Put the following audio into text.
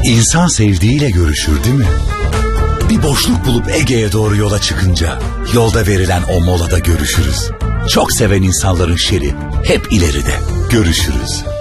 İnsan sevdiğiyle görüşür değil mi? Bir boşluk bulup Ege'ye doğru yola çıkınca yolda verilen o molada görüşürüz. Çok seven insanların şeri hep ileride. Görüşürüz.